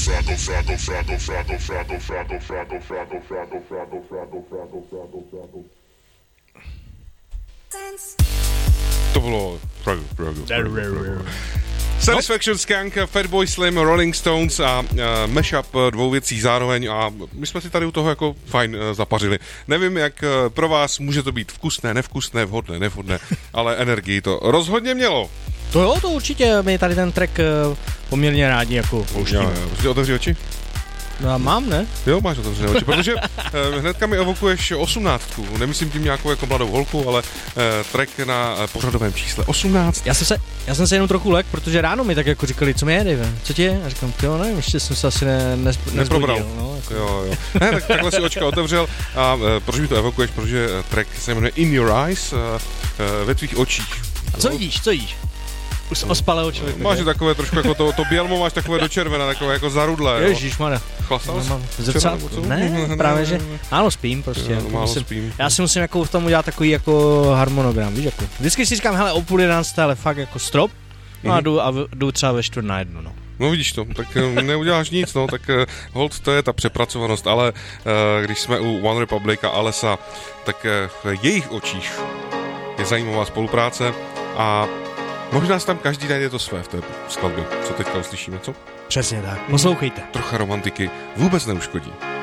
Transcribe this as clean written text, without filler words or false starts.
To bylo Satisfaction, Skank, Fatboy Slim, Rolling Stones a mashup dvou věcí zároveň a my jsme si tady u toho jako fajn zapařili. Nevím, jak pro vás může to být vkusné, nevkusné, vhodné, nevhodné, ale energii to rozhodně mělo. To jo, to určitě, my tady ten track poměrně rádi jako pouštíme. Jo, prostě otevři oči. No a mám, ne? Jo, máš otevřené oči, protože hnedka mi evokuješ 18. Nemyslím tím nějakou jako mladou holku, ale track na pořadovém čísle 18. Já jsem se jenom trochu lek, protože ráno mi tak jako říkali, co mi je, Dave? Co ti je? A říkám, jo, nevím, ještě jsem se asi neprobral. No, jako. Jo. Ne, tak takhle si očka otevřel a proč mi to evokuješ, protože track se jmenuje In Your Eyes, ve tvých očích. A co vidíš? Už ospalého člověka. Máš takové trošku jako to bělmo máš takové do červená, takové jako zarudlé. Ježišmarja. Chlastal jsi? Ne, právě že málo spím prostě. Jo, málo spím. Já si musím jako v tom udělat takový jako harmonogram, víš jako. Vždycky si říkám, hele, o 10:30, ale fakt jako strop. No a jdu třeba ve 10:45, no. No vidíš to, tak neuděláš nic, no, tak hold, to je ta přepracovanost, ale když jsme u One Republic a Alessa, tak v jejich očích je zajímavá spolupráce a možná si tam každý najde to své v té skladbě, co teďka uslyšíme, co? Přesně tak, poslouchejte. Trocha romantiky vůbec neuškodí.